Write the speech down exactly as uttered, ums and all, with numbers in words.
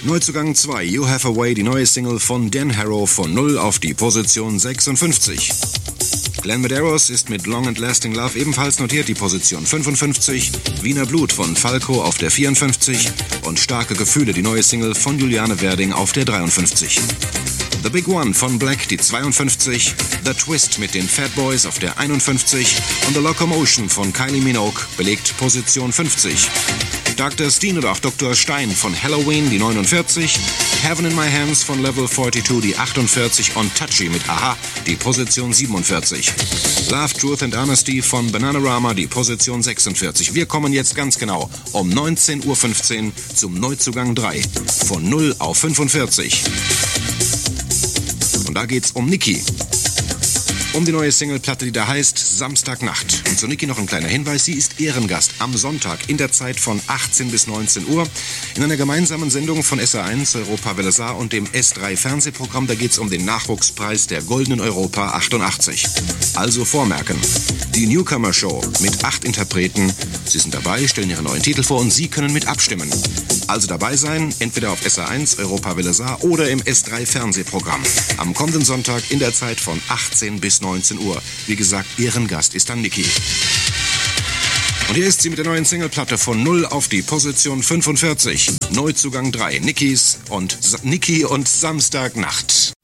Neuzugang zwei, You Have a Way, die neue Single von Dan Harrow, von null auf die Position sechsundfünfzig. Glenn Medeiros ist mit Long and Lasting Love ebenfalls notiert, die Position fünfundfünfzig. Wiener Blut von Falco auf der vierundfünfzig. Und Starke Gefühle, die neue Single von Juliane Werding auf der dreiundfünfzig. The Big One von Black, die zweiundfünfzig. The Twist mit den Fat Boys auf der einundfünfzig. Und The Locomotion von Kylie Minogue belegt Position fünfzig. Doktor Steen oder auch Doktor Stein von Halloween, die neunundvierzig. Heaven in My Hands von Level zweiundvierzig, die achtundvierzig. Und Touchy mit Aha, die Position siebenundvierzig. Love, Truth and Honesty von Bananarama, die Position sechsundvierzig. Wir kommen jetzt ganz genau um neunzehn Uhr fünfzehn zum Neuzugang drei. Von null auf fünfundvierzig. Und da geht's um Niki. Um die neue Singleplatte, die da heißt Samstagnacht. Und zu Niki noch ein kleiner Hinweis, sie ist Ehrengast am Sonntag in der Zeit von achtzehn bis neunzehn Uhr in einer gemeinsamen Sendung von S R eins, Europa Welle Saar und dem S drei Fernsehprogramm. Da geht es um den Nachwuchspreis der Goldenen Europa achtundachtzig. Also vormerken. Die Newcomer Show mit acht Interpreten. Sie sind dabei, stellen ihre neuen Titel vor und Sie können mit abstimmen. Also dabei sein, entweder auf S R eins, Europa Welle Saar oder im S drei Fernsehprogramm. Am kommenden Sonntag in der Zeit von achtzehn bis neunzehn Uhr. Wie gesagt, Ehrengast ist dann Niki. Und hier ist sie mit der neuen Singleplatte von null auf die Position fünfundvierzig. Neuzugang drei, Nikis und Niki und Samstagnacht.